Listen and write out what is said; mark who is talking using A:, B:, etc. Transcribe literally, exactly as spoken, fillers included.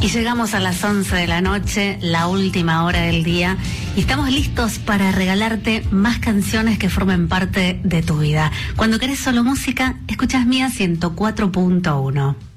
A: Y llegamos a las once de la noche, la última hora del día, y estamos listos para regalarte más canciones que formen parte de tu vida. Cuando querés solo música, escuchás Mía ciento cuatro punto uno.